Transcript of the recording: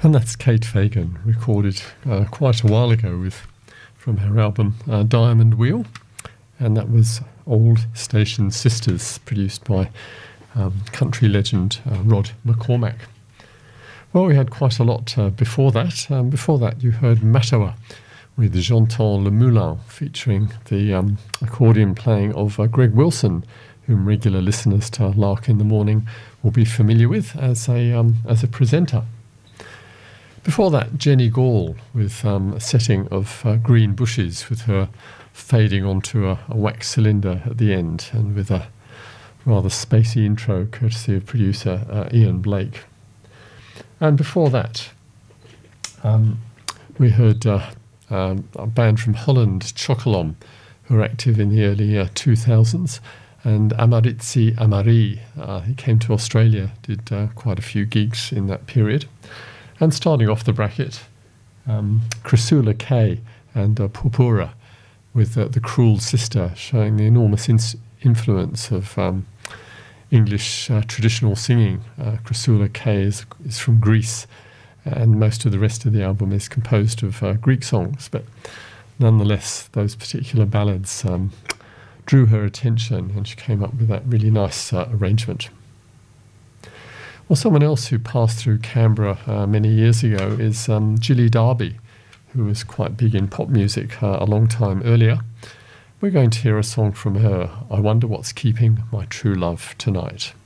And that's Kate Fagan, recorded quite a while ago from her album Diamond Wheel. And that was Old Station Sisters, produced by country legend Rod McCormack. Well, we had quite a lot before that. Before that, you heard Mattawa with J'entends le moulin, featuring the accordion playing of Greg Wilson, whom regular listeners to Lark in the Morning will be familiar with as a presenter. Before that, Jenny Gall with a setting of Green Bushes, with her fading onto a wax cylinder at the end, and with a rather spacey intro courtesy of producer Ian Blake. And before that, we heard a band from Holland, Chocolom, who were active in the early 2000s, and Amaritzi Amari. He came to Australia, did quite a few gigs in that period. And starting off the bracket, Chrysula Kay and Purpura with The Cruel Sister, showing the enormous influence of English traditional singing. Chrysula Kay is from Greece, and most of the rest of the album is composed of Greek songs, but nonetheless those particular ballads drew her attention, and she came up with that really nice arrangement. Well, someone else who passed through Canberra many years ago is Gilly Darby, who was quite big in pop music a long time earlier. We're going to hear a song from her, I Wonder What's Keeping My True Love Tonight.